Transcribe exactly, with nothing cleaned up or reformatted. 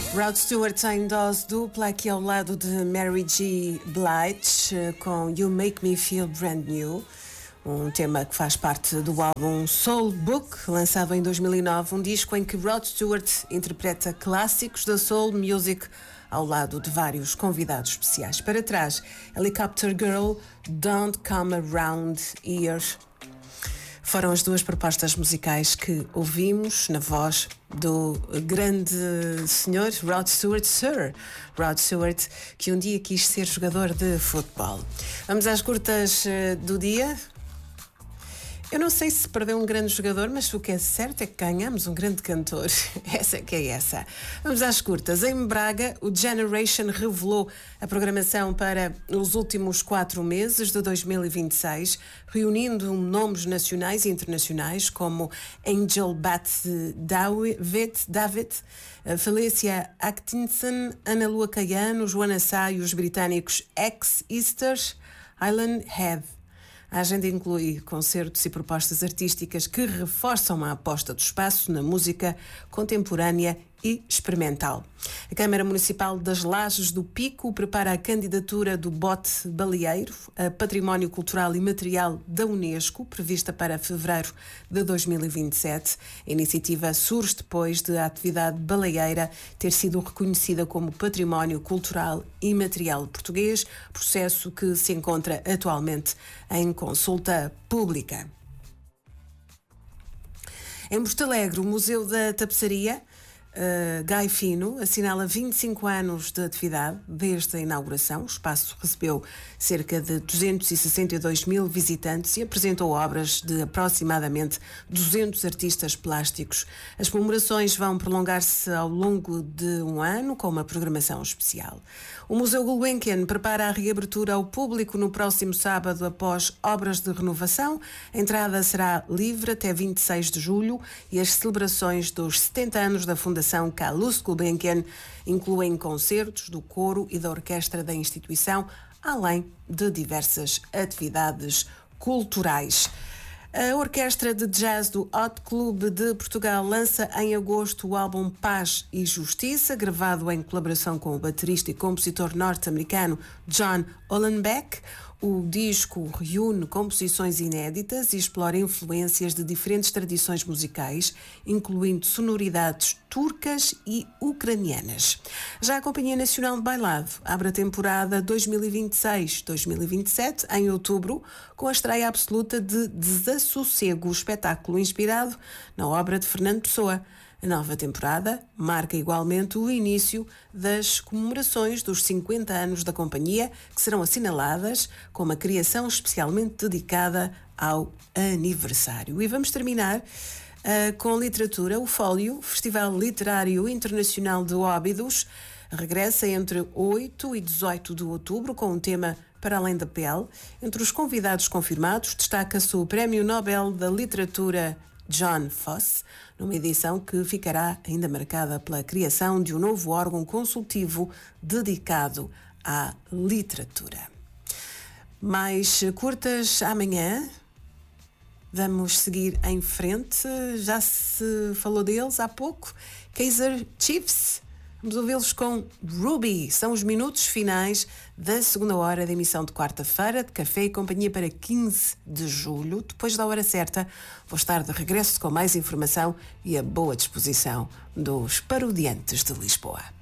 Rod Stewart em dose dupla aqui ao lado de Mary J. Blige com You Make Me Feel Brand New, um tema que faz parte do álbum Soul Book, lançado em dois mil e nove, um disco em que Rod Stewart interpreta clássicos da soul music ao lado de vários convidados especiais. Para trás, Helicopter Girl, Don't Come Around Here. Foram as duas propostas musicais que ouvimos na voz do grande senhor Rod Stewart, Sir Rod Stewart, que um dia quis ser jogador de futebol. Vamos às curtas do dia. Eu não sei se perdeu um grande jogador, mas o que é certo é que ganhamos um grande cantor. Essa é que é essa. Vamos às curtas. Em Braga, o Generation revelou a programação para os últimos quatro meses de dois mil e vinte e seis, reunindo nomes nacionais e internacionais como Angel Bat David, David Felicia Atkinson, Ana Lua Caiano, Joana Sá e os britânicos Ex-Easter Island Head. A agenda inclui concertos e propostas artísticas que reforçam a aposta do espaço na música contemporânea e experimental. A Câmara Municipal das Lajes do Pico prepara a candidatura do Bote Baleeiro a Património Cultural e Material da Unesco, prevista para fevereiro de dois mil e vinte e sete. A iniciativa surge depois de a atividade baleeira ter sido reconhecida como Património Cultural e Material português, processo que se encontra atualmente em consulta pública. Em Porto Alegre, o Museu da Tapeçaria Uh, Gai Fino assinala vinte e cinco anos de atividade desde a inauguração. O espaço recebeu cerca de duzentos e sessenta e dois mil visitantes e apresentou obras de aproximadamente duzentos artistas plásticos. As comemorações vão prolongar-se ao longo de um ano com uma programação especial. O Museu Gulbenkian prepara a reabertura ao público no próximo sábado após obras de renovação. A entrada será livre até vinte e seis de julho e as celebrações dos setenta anos da Fundação Calouste Gulbenkian incluem concertos do coro e da orquestra da instituição, além de diversas atividades culturais. A Orquestra de Jazz do Hot Club de Portugal lança em agosto o álbum Paz e Justiça, gravado em colaboração com o baterista e compositor norte-americano John Hollenbeck. O disco reúne composições inéditas e explora influências de diferentes tradições musicais, incluindo sonoridades turcas e ucranianas. Já a Companhia Nacional de Bailado abre a temporada dois mil e vinte e seis dois mil e vinte e sete em outubro, com a estreia absoluta de Desassossego, espetáculo inspirado na obra de Fernando Pessoa. A nova temporada marca igualmente o início das comemorações dos cinquenta anos da companhia, que serão assinaladas com uma criação especialmente dedicada ao aniversário. E vamos terminar uh, com literatura. O Fólio, Festival Literário Internacional de Óbidos, regressa entre oito e dezoito de outubro com um tema Para Além da Pele. Entre os convidados confirmados destaca-se o Prémio Nobel da Literatura John Fosse, numa edição que ficará ainda marcada pela criação de um novo órgão consultivo dedicado à literatura. Mais curtas amanhã. Vamos seguir em frente. Já se falou deles há pouco. Kaiser Chiefs. Vamos ouvi-los com Ruby. São os minutos finais da segunda hora da emissão de quarta-feira de Café e Companhia para quinze de julho. Depois da hora certa, vou estar de regresso com mais informação e a boa disposição dos parodiantes de Lisboa.